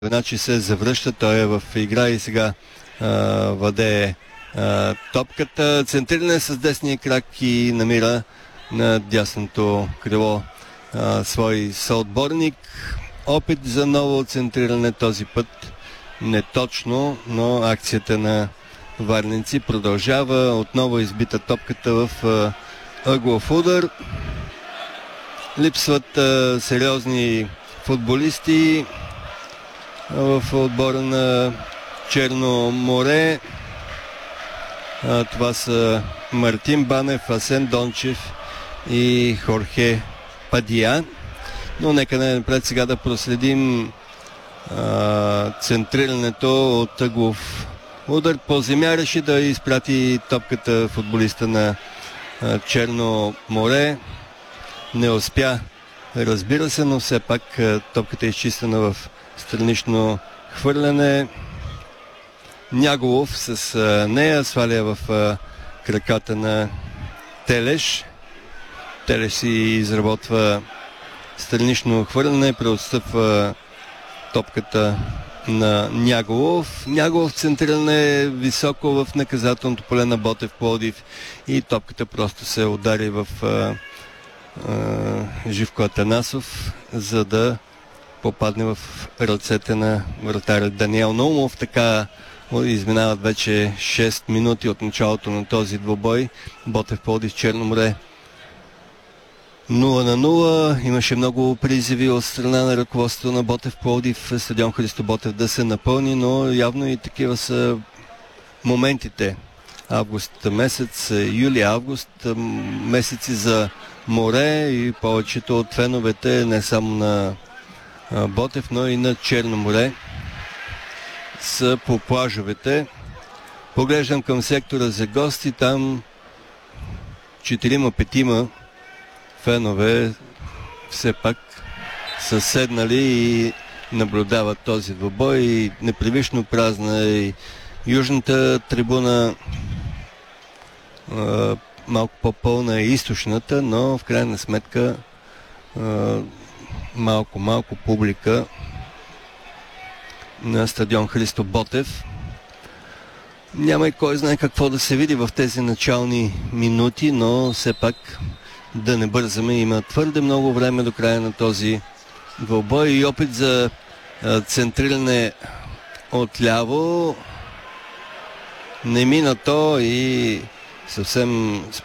Значи се завръща, той е в игра и сега владее топката. Центриране с десния крак и намира на дясното крило свой съотборник. Опит за ново центриране, този път неточно, но акцията на варненци продължава. Отново избита топката в ъглов удар. Липсват сериозни футболисти в отбора на Черно море. Това са Мартин Банев, Асен Дончев и Хорхе Падия. Но нека напред сега да проследим центрирането от ъглов удар по земя. Реши да изпрати топката футболиста на Черно море. Не успя, разбира се, но все пак топката е изчистена в странично хвърляне. Няголов с нея сваля в краката на Телеш. Телеш си изработва странично хвърляне, преотстъпва топката на Няголов. Няголов центриране високо в наказателното поле на Ботев Пловдив и топката просто се удари в Живко Атанасов, за да попадне в ръцете на вратаря Даниел Наумов. Така изминават вече 6 минути от началото на този двубой. Ботев Пловдив Черно море 0-0. Имаше много призиви от страна на ръководството на Ботев Пловдив стадион Христо Ботев да се напълни, но явно и такива са моментите. Август месец, юли-август, месеци за море и повечето от феновете, не само на Ботев, но и на Черно море, са по плажовете. Поглеждам към сектора за гости, там 4-5 фенове все пак са седнали и наблюдават този двубой. И непривично празна и южната трибуна, малко по-пълна е източната, но в крайна сметка малко публика на стадион Христо Ботев. Няма и кой знае какво да се види в тези начални минути, но все пак да не бързаме. Има твърде много време до края на този двубой и опит за центриране отляво. Не мина то и съвсем